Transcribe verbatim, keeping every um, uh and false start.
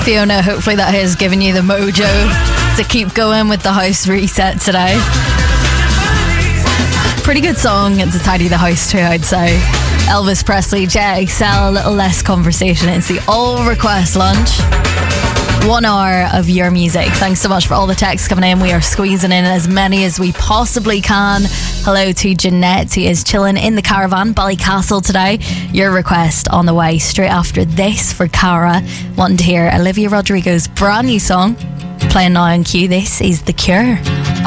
Fiona, hopefully that has given you the mojo to keep going with the house reset today. Pretty good song to tidy the house too, I'd say. Elvis Presley, J X L, a little less conversation. It's the all request lunch. One hour of your music. Thanks so much for all the texts coming in. We are squeezing in as many as we possibly can. Hello to Jeanette, who is chilling in the caravan, Ballycastle today. Your request on the way straight after this for Cara. Wanting to hear Olivia Rodrigo's brand new song. Playing now on Q. This is The Cure.